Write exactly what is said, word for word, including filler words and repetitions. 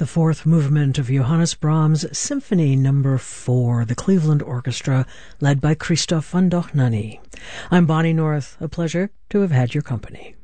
the fourth movement of Johannes Brahms' Symphony Number four, the Cleveland Orchestra, led by Christoph von Dohnanyi. I'm Bonnie North. A pleasure to have had your company.